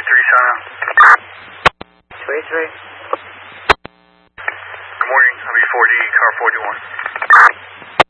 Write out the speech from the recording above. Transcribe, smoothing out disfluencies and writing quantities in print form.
sign out. 23. Good morning, I'm E4D, car 41.